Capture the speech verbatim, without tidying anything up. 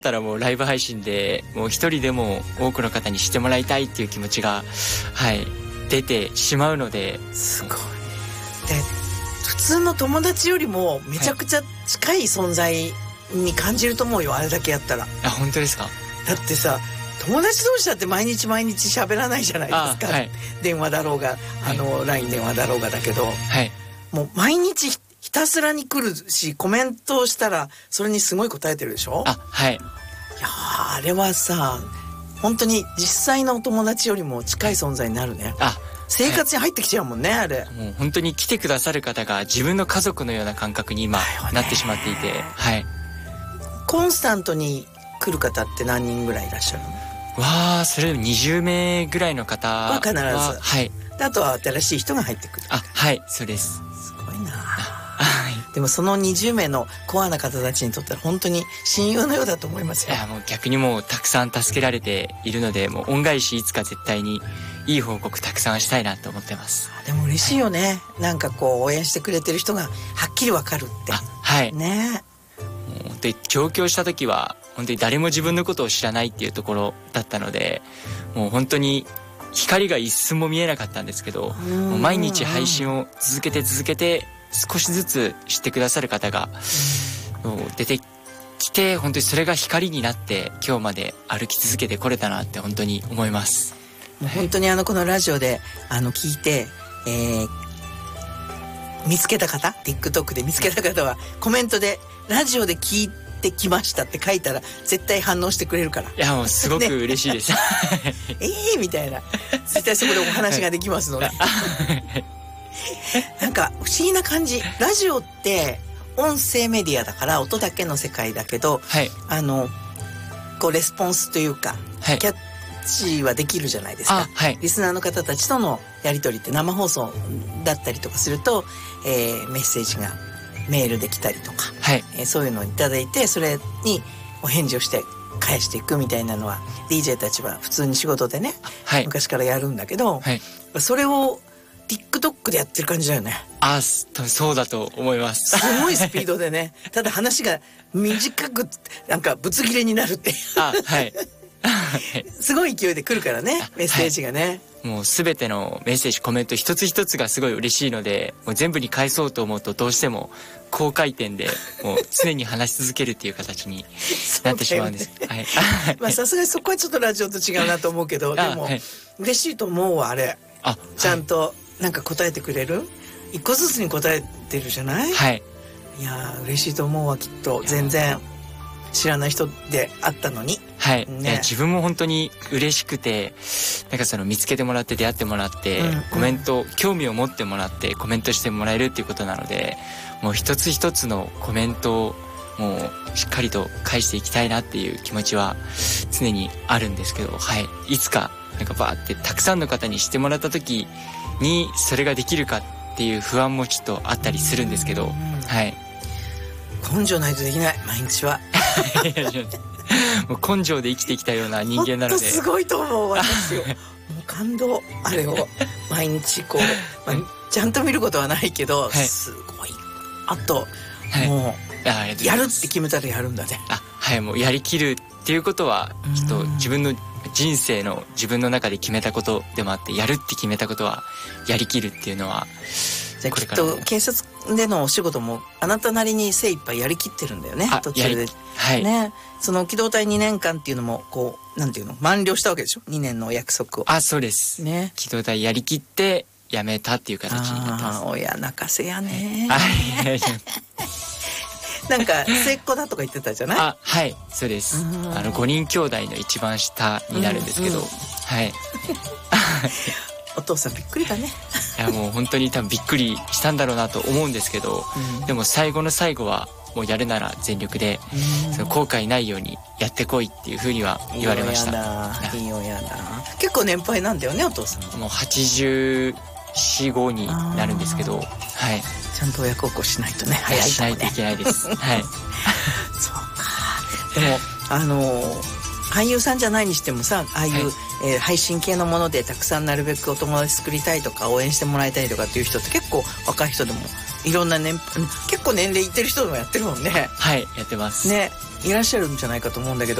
たらもうライブ配信でもう一人でも多くの方に知ってもらいたいっていう気持ちがはい出てしまうので、 すごい。で普通の友達よりもめちゃくちゃ近い存在に感じると思うよ、あれだけやったら。 あ、本当ですか？ だってさ、友達同士だって毎日毎日喋らないじゃないですか、はい、電話だろうがあの、はい、ライン 電話だろうがだけど、はい、もう毎日ひたすらに来るし、コメントをしたらそれにすごい答えてるでしょ。 あ、はい。いやあれはさ、本当に実際のお友達よりも近い存在になるね。あ、生活に入ってきちゃうもんね、あれ。 もう本当に来てくださる方が自分の家族のような感覚に今なってしまっていて、はい。 コンスタントに来る方って何人ぐらいいらっしゃるの？ わあ、それでもにじゅうめいぐらいの方は必ず、はい。であとは新しい人が入ってくる。 あ、はい、そうです。 すごいな。でもそのにじゅうめいのコアな方たちにとったら本当に親友のようだと思いますよ。 いや、もう逆にもうたくさん助けられているので、もう恩返しいつか絶対にいい報告たくさんしたいなと思ってます。 でも嬉しいよね、はい、なんかこう応援してくれてる人がはっきりわかるって。 あ、はいね。 もう本当に上京した時は本当に誰も自分のことを知らないっていうところだったので、もう本当に光が一寸も見えなかったんですけど、もう毎日配信を続けて続けて少しずつ知ってくださる方が出てきて、本当にそれが光になって今日まで歩き続けてこれたなって本当に思います。 もう本当にあのこのラジオであの聞いて、えー、見つけた方、 TikTok で見つけた方はコメントでラジオで聞いてきましたって書いたら絶対反応してくれるから。いやもうすごく嬉しいです、ね、 えーみたいな、絶対そこでお話ができますのでなんか不思議な感じ。ラジオって音声メディアだから音だけの世界だけど、はい、あのこうレスポンスというか、はい、キャッチはできるじゃないですか、はい、リスナーの方たちとのやり取りって生放送だったりとかすると、えー、メッセージがメールできたりとか、はい、えー、そういうのをいただいてそれにお返事をして返していくみたいなのは ディージェー たちは普通に仕事でね、はい、昔からやるんだけど、はい、それをTikTok でやってる感じだよね。 あ、そうだと思います。 すごいスピードでねただ話が短くなんかぶつ切れになるっていうあ、はいすごい勢いで来るからね、メッセージがね、 はい、もう全てのメッセージコメント一つ一つがすごい嬉しいので、もう全部に返そうと思うとどうしても高回転でもう常に話し続けるっていう形になってしまうんです、ね、はい、 まあさすがにそこはちょっとラジオと違うなと思うけどでも、はい、嬉しいと思うわあれ。あ、ちゃんとなんか答えてくれる、一個ずつに答えてるじゃない。はい。いや嬉しいと思うわきっと。全然知らない人であったのに。 はい、ね、自分も本当に嬉しくて、なんかその見つけてもらって出会ってもらって、うんうん、コメント興味を持ってもらってコメントしてもらえるっていうことなので、もう一つ一つのコメントをもうしっかりと返していきたいなっていう気持ちは常にあるんですけど、はい、いつかなんかバーってたくさんの方にしてもらった時にそれができるかっていう不安もちょっとあったりするんですけど、はい。 根性ないとできない、毎日はもう根性で生きてきたような人間なので、 ほんとすごいと思う私よもう感動、あれを毎日こう、まあ、ちゃんと見ることはないけど、はい、すごい。あと、はい、もうやるって決めたらやるんだね。 あ、はい、もうやりきるっていうことはちょっと自分の人生の自分の中で決めたことでもあって、やるって決めたことはやりきるっていうのは、 じゃあきっと警察でのお仕事もあなたなりに精一杯やりきってるんだよね、途中で、はい、ね。その機動隊にねんかんっていうのもこうなんていうの満了したわけでしょ、にねんのお約束を。 あ、そうですね。機動隊やりきって辞めたっていう形になってます。 あ、親泣かせやね。 はい、 なんか末っ子だとか言ってたじゃない。 あ、はい、そうです。あのごにん兄弟の一番下になるんですけど、うんうん、はいお父さんびっくりだね。 いやもう本当に多分びっくりしたんだろうなと思うんですけど、うん、でも最後の最後はもうやるなら全力で、うん、その後悔ないようにやってこいっていうふうには言われました。 いいよやだ。結構年配なんだよね、お父さん。 もうはちじゅうよん、ごになるんですけど、はい。 ちゃんと親孝行しないとね、早い、ね、 しないといけないです。はい。 そうか。でもあのー。俳優さんじゃないにしてもさ、ああいう、はい、えー、配信系のものでたくさんなるべくお友達作りたいとか応援してもらいたいとかっていう人って結構若い人でもいろんな年結構年齢いってる人でもやってるもんね。 はい、やってますね。 いらっしゃるんじゃないかと思うんだけど